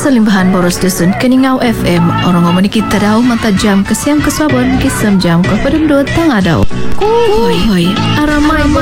Salimbahan boros dusun Keningau FM. Orang ngomong kita daw mata jam kesiang kesabon kisam jam ke pedundut tang adaw. Kuy, aramai